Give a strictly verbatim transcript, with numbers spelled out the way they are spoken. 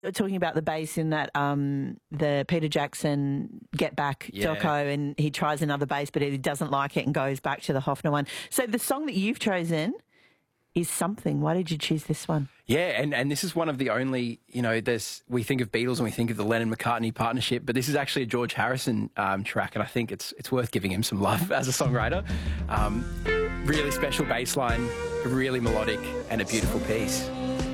talking about the bass in that um, the Peter Jackson Get Back Yeah. doco, and he tries another bass, but he doesn't like it and goes back to the Hofner one. So the song that you've chosen is Something. Why did you choose this one? Yeah, and, and this is one of the only, you know, there's we think of Beatles and we think of the Lennon-McCartney partnership, but this is actually a George Harrison um, track, and I think it's it's worth giving him some love as a songwriter. Um, really special bass line, really melodic, and a beautiful piece.